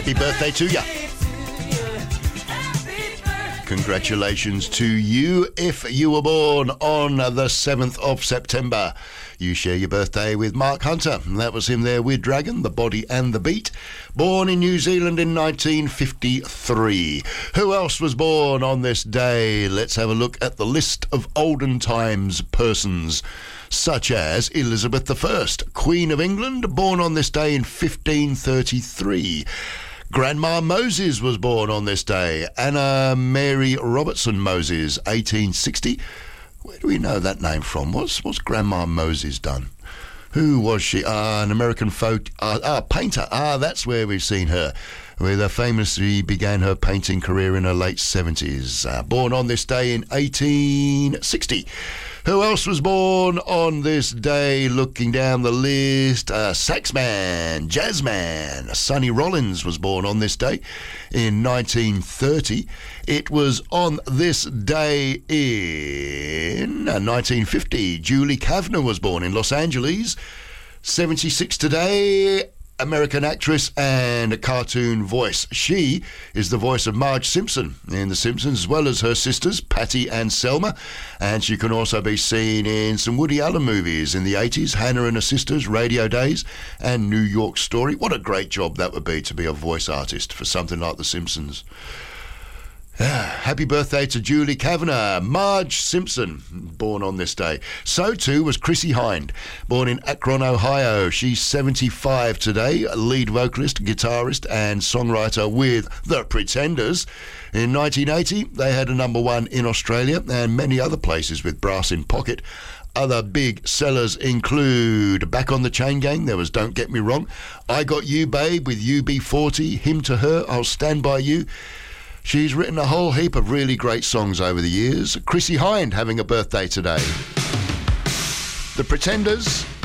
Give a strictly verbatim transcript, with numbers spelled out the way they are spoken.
Happy birthday to you. Congratulations to you if you were born on the seventh of September. You share your birthday with Mark Hunter. That was him there with Dragon, The Body and the Beat. Born in New Zealand in nineteen fifty-three. Who else was born on this day? Let's have a look at the list of olden times persons, such as Elizabeth the First, Queen of England, born on this day in fifteen thirty-three. Grandma Moses was born on this day. Anna Mary Robertson Moses, eighteen sixty. Where do we know that name from? What's, what's Grandma Moses done? Who was she? Ah, an American folk, uh, ah, painter. Ah, that's where we've seen her. With her famously began her painting career in her late seventies. Uh, born on this day in eighteen sixty. Who else was born on this day? Looking down the list, uh, saxman, jazzman, Sonny Rollins was born on this day in nineteen thirty. It was on this day in nineteen fifty. Julie Kavner was born in Los Angeles. seventy-six today. American actress and cartoon voice. She is the voice of Marge Simpson in The Simpsons, as well as her sisters, Patty and Selma. And she can also be seen in some Woody Allen movies in the eighties, Hannah and her Sisters, Radio Days, and New York Story. What a great job that would be to be a voice artist for something like The Simpsons. Happy birthday to Julie Kavner. Marge Simpson, born on this day. So too was Chrissie Hynde, born in Akron, Ohio. She's seventy-five today, lead vocalist, guitarist and songwriter with The Pretenders. In nineteen eighty, they had a number one in Australia and many other places with Brass in Pocket. Other big sellers include Back on the Chain Gang, there was Don't Get Me Wrong, I Got You Babe with U B forty, Him to Her, I'll Stand By You. She's written a whole heap of really great songs over the years. Chrissie Hynde having a birthday today. The Pretenders,